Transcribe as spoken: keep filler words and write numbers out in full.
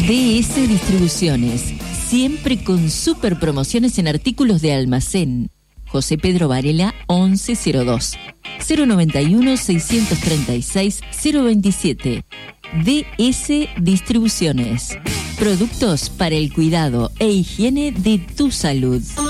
D S Distribuciones, siempre con super promociones en artículos de almacén. José Pedro Varela once cero dos, cero noventa y uno, seiscientos treinta y seis, cero veintisiete. D S Distribuciones. Productos para el cuidado e higiene de tu salud.